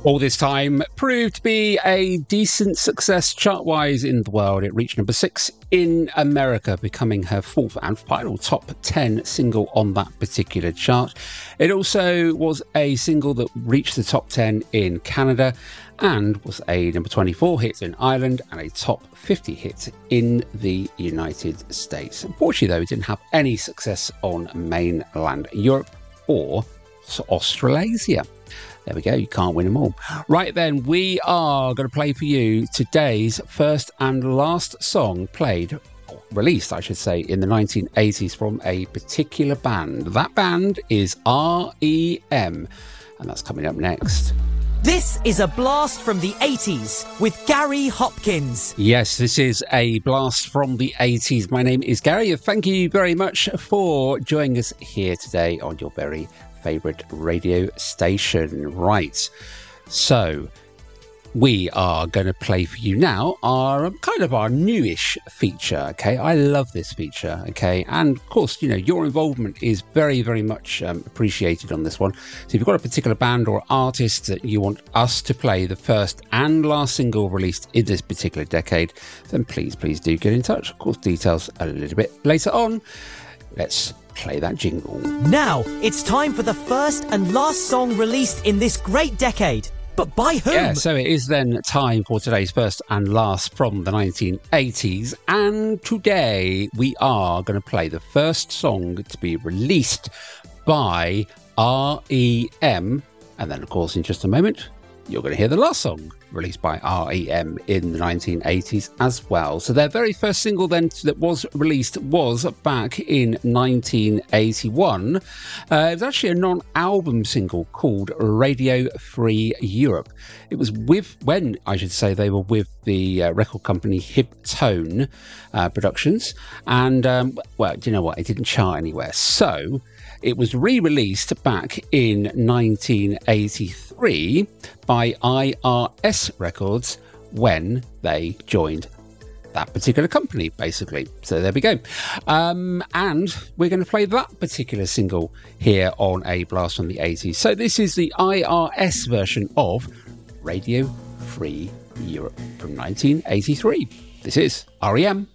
All this time proved to be a decent success chart-wise in the world. It reached number 6 in America, becoming her fourth and final top 10 single on that particular chart. It also was a single that reached the top 10 in Canada and was a number 24 hit in Ireland and a top 50 hit in the United States. Unfortunately, though, it didn't have any success on mainland Europe or Australasia. There we go, you can't win them all. Right then, we are going to play for you today's first and last song released, I should say, in the 1980s from a particular band. That band is R.E.M., and that's coming up next. This is a blast from the 80s with Gary Hopkins. Yes, this is a blast from the 80s. My name is Gary. Thank you very much for joining us here today on your very favourite radio station. Right, so we are going to play for you now our newish feature. Okay, I love this feature. Okay, and of course, you know, your involvement is very, very much appreciated on this one. So if you've got a particular band or artist that you want us to play the first and last single released in this particular decade, then please do get in touch. Of course, details a little bit later on. Let's play that jingle. Now it's time for the first and last song released in this great decade. But by whom? Yeah, so it is then time for today's first and last from the 1980s. And today we are going to play the first song to be released by R.E.M. And then, of course, in just a moment, you're going to hear the last song released by R.E.M. in the 1980s as well. So their very first single then that was released was back in 1981. It was actually a non-album single called Radio Free Europe. It was when they were with the record company Hip-Tone Productions. And, do you know what? It didn't chart anywhere. So it was re-released back in 1983 by IRS Records when they joined that particular company, basically. So there we go. And we're going to play that particular single here on A Blast from the 80s. So this is the IRS version of Radio Free Europe from 1983. This is R.E.M.